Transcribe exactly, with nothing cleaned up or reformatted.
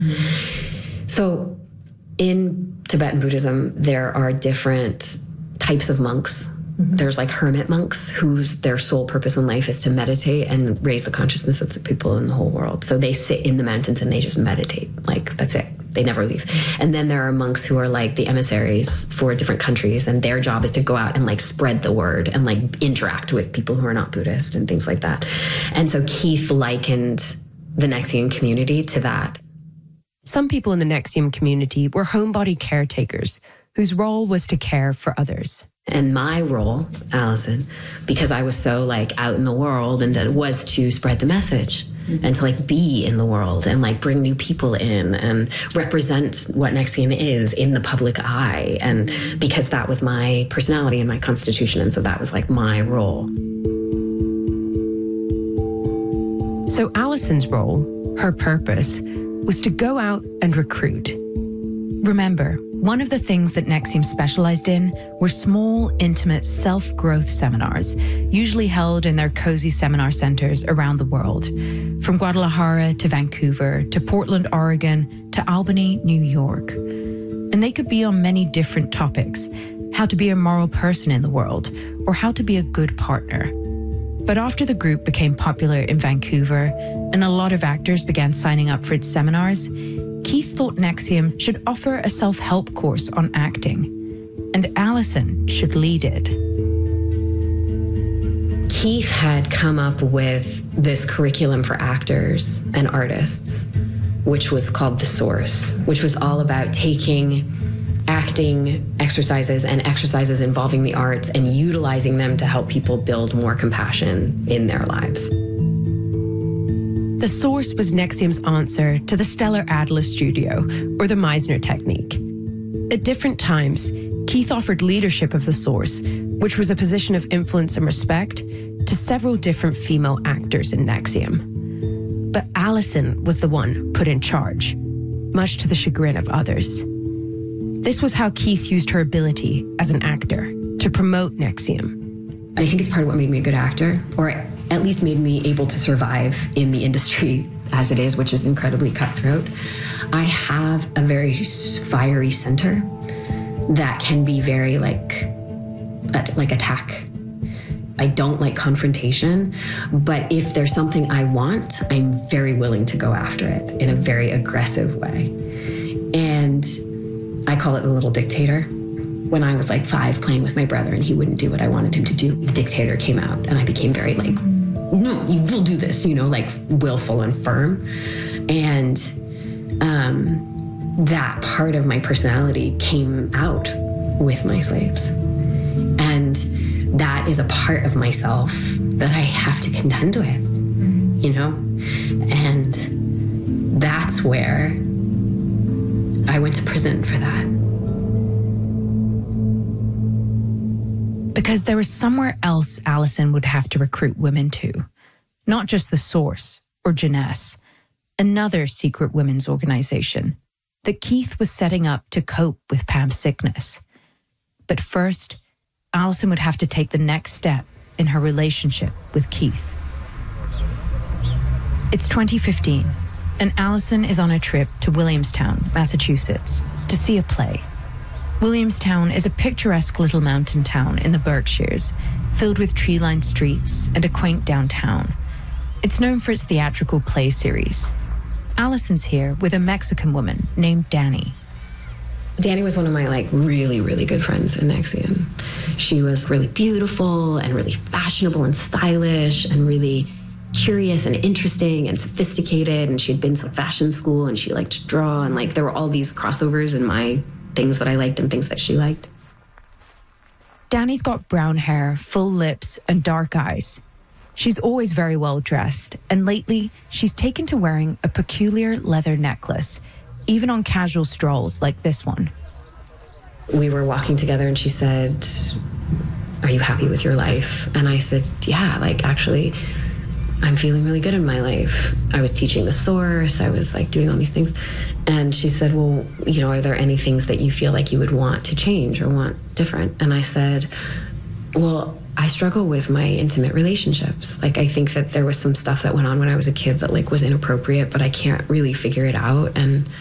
Mm-hmm. So in Tibetan Buddhism, there are different types of monks. Mm-hmm. There's like hermit monks whose their sole purpose in life is to meditate and raise the consciousness of the people in the whole world. So they sit in the mountains and they just meditate. Like, that's it. They never leave. And then there are monks who are like the emissaries for different countries, and their job is to go out and like spread the word and like interact with people who are not Buddhist and things like that. And so Keith likened the Nexium community to that. Some people in the Nexium community were homebody caretakers whose role was to care for others. And my role, Allison, because I was so like out in the world, and that was to spread the message mm-hmm. and to like be in the world and like bring new people in and represent what Nexium is in the public eye. And because that was my personality and my constitution. And so that was like my role. So Allison's role, her purpose, was to go out and recruit. Remember, one of the things that Nexium specialized in were small, intimate self-growth seminars, usually held in their cozy seminar centers around the world, from Guadalajara to Vancouver, to Portland, Oregon, to Albany, New York. And they could be on many different topics: how to be a moral person in the world, or how to be a good partner. But after the group became popular in Vancouver, and a lot of actors began signing up for its seminars, Keith thought Nexium should offer a self-help course on acting, and Allison should lead it. Keith had come up with this curriculum for actors and artists, which was called The Source, which was all about taking acting exercises and exercises involving the arts and utilizing them to help people build more compassion in their lives. The Source was Nexium's answer to the Stellar Adler Studio, or the Meisner technique. At different times, Keith offered leadership of The Source, which was a position of influence and respect, to several different female actors in Nexium. But Allison was the one put in charge, much to the chagrin of others. This was how Keith used her ability as an actor to promote Nexium. I think it's part of what made me a good actor, or at least made me able to survive in the industry as it is, which is incredibly cutthroat. I have a very fiery center that can be very like, like attack. I don't like confrontation, but if there's something I want, I'm very willing to go after it in a very aggressive way. And I call it the little dictator. When I was like five playing with my brother and he wouldn't do what I wanted him to do, the dictator came out and I became very like, no, you will do this, you know, like willful and firm. And um, that part of my personality came out with my slaves. And that is a part of myself that I have to contend with, you know? And that's where I went to prison for that. Because there was somewhere else Allison would have to recruit women to. Not just The Source or Jeunesse, another secret women's organization that Keith was setting up to cope with Pam's sickness. But first, Allison would have to take the next step in her relationship with Keith. It's twenty fifteen, and Allison is on a trip to Williamstown, Massachusetts, to see a play. Williamstown is a picturesque little mountain town in the Berkshires, filled with tree-lined streets and a quaint downtown. It's known for its theatrical play series. Allison's here with a Mexican woman named Danny. Danny was one of my like really, really good friends in Nexium. She was really beautiful and really fashionable and stylish and really curious and interesting and sophisticated. And she'd been to fashion school and she liked to draw. And like there were all these crossovers in my things that I liked and things that she liked. Danny's got brown hair, full lips, and dark eyes. She's always very well dressed, and lately she's taken to wearing a peculiar leather necklace, even on casual strolls like this one. We were walking together and she said, "Are you happy with your life?" And I said, "Yeah, like actually, I'm feeling really good in my life. I was teaching The Source, I was like doing all these things." And she said, "Well, you know, are there any things that you feel like you would want to change or want different?" And I said, "Well, I struggle with my intimate relationships. Like, I think that there was some stuff that went on when I was a kid that like was inappropriate, but I can't really figure it out. And